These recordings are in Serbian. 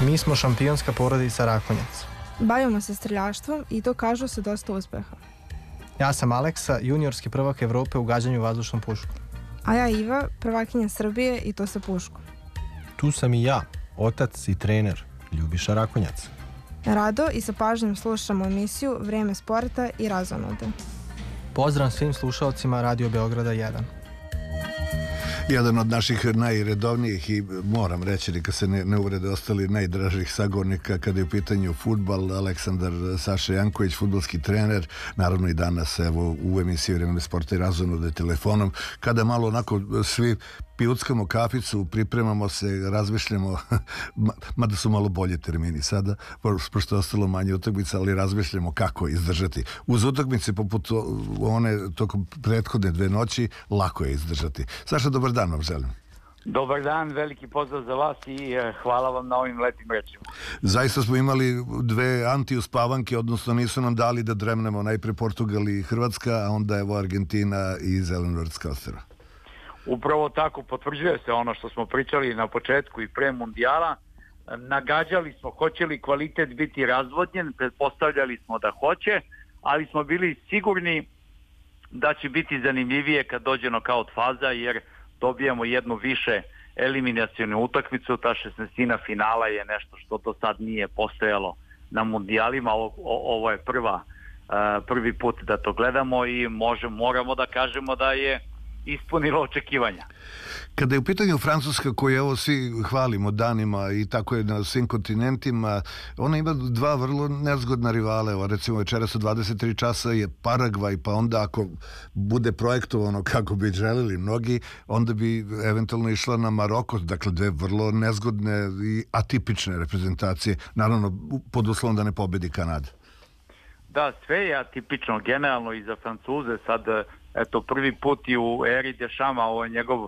Mi smo šampionska porodica Rakonjac. Bavimo se streljaštvom i to kažu sa dosta uspeha. Ja sam Aleksa, juniorski prvak Evrope u gađanju vazdušnom puškom. A ja Iva, prvakinja Srbije i to sa puškom. Tu sam i ja, otac i trener, Ljubiša Rakonjac. Rado i sa pažnjom slušamo emisiju Vrijeme sporta i razonode. Pozdrav svim slušalcima Radio Beograda 1. Jedan od naših najredovnijih i moram reći, neka se ne uvrede, ostali najdražih sagovornika kada je u pitanju fudbal, Aleksandar Saša Janković, fudbalski trener, naravno i danas evo u emisiji Vrijeme sporta i razonude telefonom, kada malo onako svi pijuckamo kaficu, pripremamo se, razmišljamo, mada su malo bolje termini sada, pošto je ostalo manje utakmica, ali razmišljamo kako izdržati. Uz utakmice poput one tokom prethodne 2 noći, lako je izdržati. Saša, dobar dan vam želim. Dobar dan, veliki pozdrav za vas i hvala vam na ovim lepim rečima. Zaista smo imali 2 antiuspavanke, odnosno nisu nam dali da dremnemo, najpre Portugal i Hrvatska, a onda evo Argentina i Zelenortska ostrva. Upravo tako, potvrđuje se ono što smo pričali na početku i pre mundijala. Nagađali smo hoće li kvalitet biti razvodnjen, pretpostavljali smo da hoće, ali smo bili sigurni da će biti zanimljivije kad dođe nokaut faza, jer dobijamo jednu više eliminacionu utakmicu. Ta 16. finala je nešto što do sad nije postojalo na mundijalima. Ovo je prvi put da to gledamo i moramo da kažemo da je ispunilo očekivanja. Kada je u pitanju Francuska, koju evo svi hvalimo danima i tako je na svim kontinentima, ona ima 2 vrlo nezgodna rivale. Evo, recimo večeras u 23 časa je Paragvaj, pa onda ako bude projektovano kako bi želeli mnogi, onda bi eventualno išla na Maroko. Dakle, 2 vrlo nezgodne i atipične reprezentacije, naravno pod uslovom da ne pobedi Kanada. Da, sve je atipično generalno i za Francuze. Sad, eto, prvi put i u eri Dešama, ovo je njegov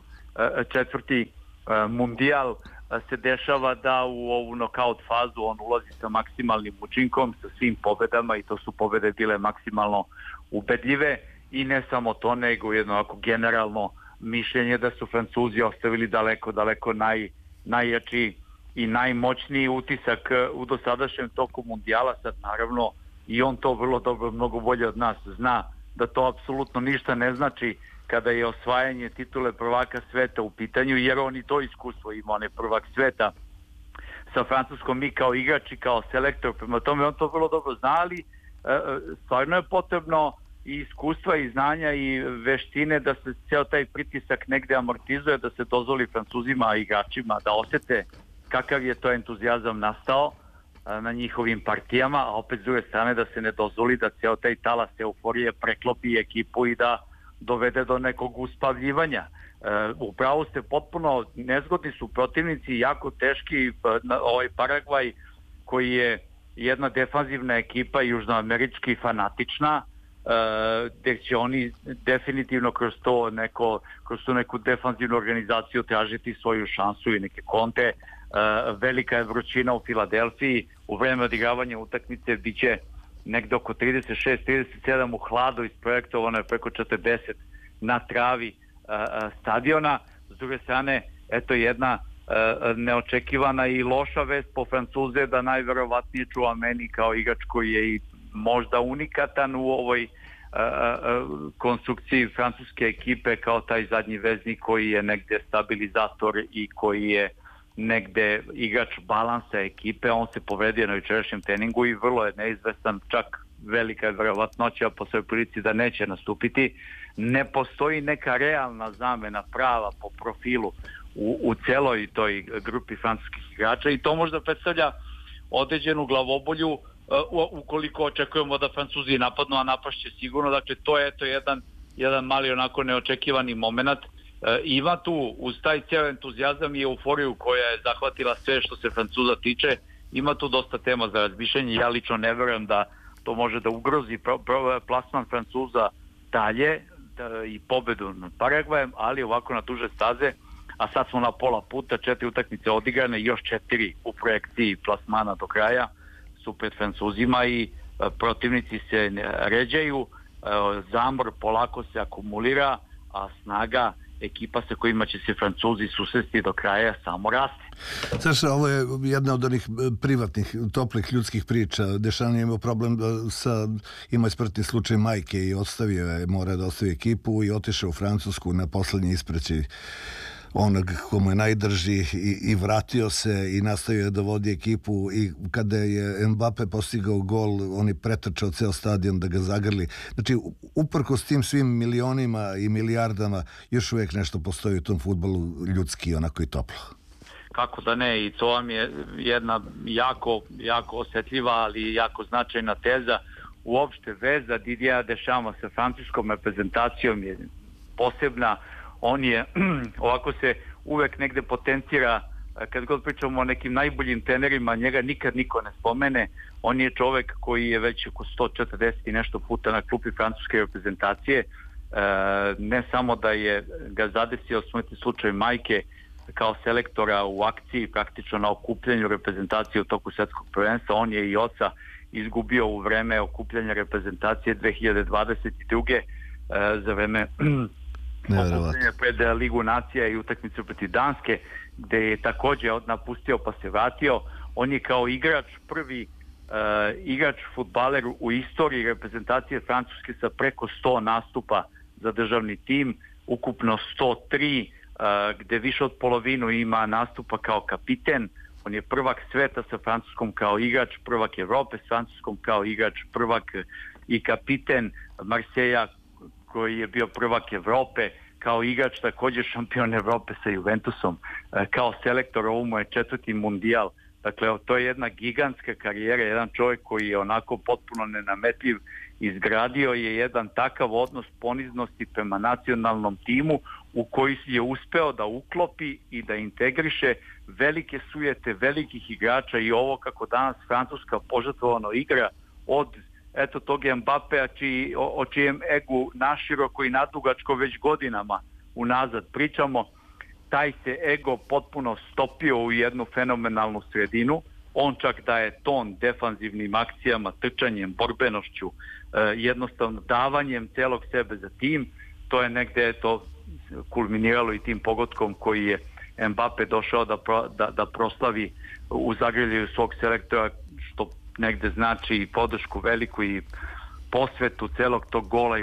4. mundijal, se dešava da u ovu nokaut fazu on ulazi sa maksimalnim učinkom, sa svim pobedama, i to su pobede bile maksimalno ubedljive. I ne samo to, nego jedno ovako generalno mišljenje da su Francuzi ostavili daleko najjači i najmoćniji utisak u dosadašnjem toku mundijala. Sad naravno i on to vrlo dobro, mnogo bolje od nas zna da to apsolutno ništa ne znači kada je osvajanje titule prvaka sveta u pitanju, jer on i to iskustvo ima, on je prvak sveta sa Francuskom i kao igrač i kao selektor, prema tome on to vrlo dobro zna, ali stvarno je potrebno i iskustva i znanja i veštine da se ceo taj pritisak negde amortizuje, da se dozvoli Francuzima i igračima da osete kakav je to entuzijazam nastao na njihovim partijama, a opet s druge strane da se ne dozvoli da ceo taj talas euforije preklopi ekipu i da dovede do nekog uspavljivanja. Upravo ste potpuno, nezgodni su protivnici, jako teški. Ovaj Paragvaj koji je jedna defanzivna ekipa, južnoamerički fanatična, gdje će oni definitivno kroz tu neku defanzivnu organizaciju tražiti svoju šansu i neke konte. Velika je vrućina u Filadelfiji, u vreme odigravanja utakmice biće negde oko 36-37 u hladu, isprojektovano je preko 40 na travi stadiona. S druge strane, eto jedna neočekivana i loša vest po Francuze, da najverovatnije Tchouaméni kao igrač koji je i možda unikatan u ovoj konstrukciji francuske ekipe kao taj zadnji veznik koji je negde stabilizator i koji je negde igrač balansa ekipe. On se povredio na jučerašnjem treningu i vrlo je neizvestan, čak velika je verovatnoća po svojoj prilici da neće nastupiti. Ne postoji neka realna zamena prava po profilu u celoj toj grupi francuskih igrača i to možda predstavlja određenu glavobolju ukoliko očekujemo da Francuzi napadnu, a napašće sigurno. Dakle, to je eto jedan mali onako neočekivani moment. Ima tu, uz taj cijel entuzijazam i euforiju koja je zahvatila sve što se Francuza tiče, ima tu dosta tema za razmišljanje. Ja lično ne verujem da to može da ugrozi plasman Francuza dalje i pobedu nad Paragvajem, ali ovako na duže staze, a sad smo na pola puta, 4 utakmice odigrane, još 4 u projekciji plasmana do kraja su pred Francuzima i protivnici se ređaju, zamor polako se akumulira, a snaga ekipa sa kojima će se Francuzi susresti do kraja samo raste. Saša, ovo je jedna od onih privatnih, toplih ljudskih priča. Dešan je imao problem imao je smrtni slučaj majke i mora da ostavi ekipu i otišao u Francusku na poslednji ispraćaj onog komu je najdrži i vratio se i nastavio da vodi ekipu i kada je Mbappe postigao gol, on je pretrčao ceo stadion da ga zagrli. Znači, uprkos tim svim milionima i milijardama, još uvijek nešto postoji u tom fudbalu ljudski, onako i toplo. Kako da ne, i to vam je jedna jako osjetljiva, ali jako značajna teza. Uopšte veza Didijera Dešama sa francuskom reprezentacijom je posebna. On je, ovako se uvek negde potencira, kad god pričamo o nekim najboljim trenerima, njega nikad niko ne spomene. On je čovek koji je već oko 140 i nešto puta na klupi francuske reprezentacije. Ne samo da je ga zadesio smrtni slučaj majke kao selektora u akciji, praktično na okupljanju reprezentacije u toku svetskog prvenstva, on je i oca izgubio u vreme okupljanja reprezentacije 2022. Za vreme okupljanja pred Ligu nacija i utakmicu protiv Danske, gde je takođe napustio pa se vratio. On je kao igrač prvi igrač fudbaler u istoriji reprezentacije Francuske sa preko 100 nastupa za državni tim, ukupno 103, gde više od polovinu ima nastupa kao kapiten. On je prvak sveta sa Francuskom kao igrač, prvak Evrope s Francuskom kao igrač, prvak i kapiten Marseja koji je bio prvak Evrope, kao igrač također šampion Evrope sa Juventusom, kao selektor, ovo mu je 4. mundijal. Dakle, to je jedna gigantska karijera, jedan čovjek koji je onako potpuno nenametljiv, izgradio je jedan takav odnos poniznosti prema nacionalnom timu u koji je uspeo da uklopi i da integriše velike sujete, velikih igrača i ovo kako danas Francuska požrtvovano igra od tog Mbappea o čijem egu naširoko i nadugačko već godinama unazad pričamo. Taj se ego potpuno stopio u jednu fenomenalnu sredinu. On čak daje ton defanzivnim akcijama, trčanjem, borbenošću, jednostavno davanjem celog sebe za tim. To je negde kulminiralo i tim pogodkom koji je Mbappe došao da proslavi u zagrljaju svog selektora, što negde znači i podršku veliku i posvetu celog tog gola i